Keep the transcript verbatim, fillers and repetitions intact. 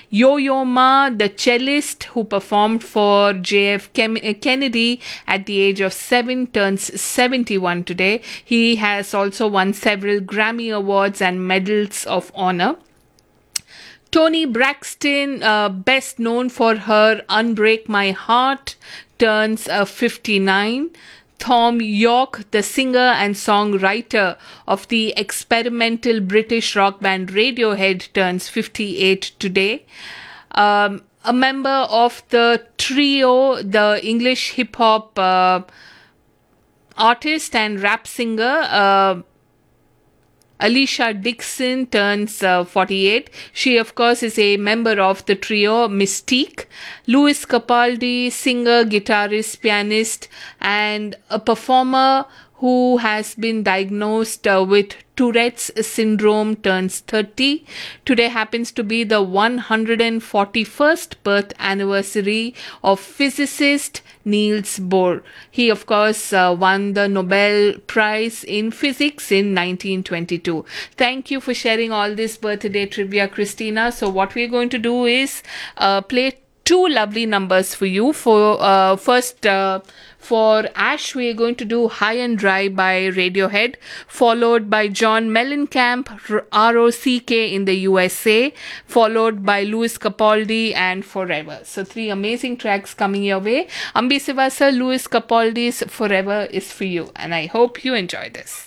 Yo-Yo Ma, the cellist who performed for J F Kennedy at the age of seven, turns seventy-one today. He has also won several Grammy Awards and Medals of Honor. Toni Braxton, uh, best known for her Unbreak My Heart, turns uh, fifty-nine. Thom Yorke, the singer and songwriter of the experimental British rock band Radiohead, turns fifty-eight today. Um, a member of the Trio, the English hip-hop uh, artist and rap singer, uh, Alicia Dixon, turns uh, forty-eight. She, of course, is a member of the Trio Mystique. Lewis Capaldi, singer, guitarist, pianist, and a performer who has been diagnosed uh, with Tourette's syndrome, turns thirty. Today happens to be the one hundred forty-first birth anniversary of physicist Niels Bohr. He, of course, uh, won the Nobel Prize in Physics in nineteen twenty-two. Thank you for sharing all this birthday trivia, Christina. So what we're going to do is uh, play two lovely numbers for you. For uh, first, uh, for Ash, we are going to do High and Dry by Radiohead, followed by John Mellencamp, R O C K in the U S A, followed by Lewis Capaldi and Forever. So three amazing tracks coming your way. Ambi Sivasa, Lewis Capaldi's Forever is for you, and I hope you enjoy this.